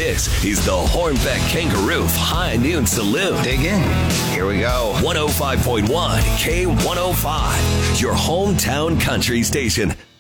This is the Hornbeck Kangaroo High Noon Saloon. Dig in. Here we go. 105.1 K105, your hometown country station.